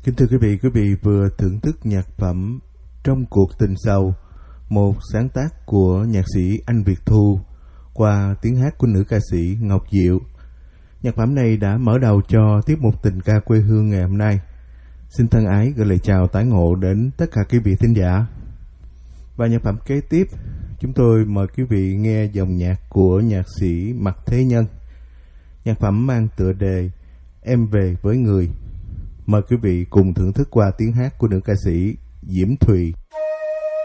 Kính thưa quý vị vừa thưởng thức nhạc phẩm Trong cuộc tình sầu, một sáng tác của nhạc sĩ Anh Việt Thu qua tiếng hát của nữ ca sĩ Ngọc Diệu. Nhạc phẩm này đã mở đầu cho tiết mục Tình ca quê hương ngày hôm nay. Xin thân ái gửi lời chào tái ngộ đến tất cả quý vị thính giả. Và nhạc phẩm kế tiếp, chúng tôi mời quý vị nghe dòng nhạc của nhạc sĩ Mạc Thế Nhân. Nhạc phẩm mang tựa đề Em về với người. Mời quý vị cùng thưởng thức qua tiếng hát của nữ ca sĩ Diễm Thùy.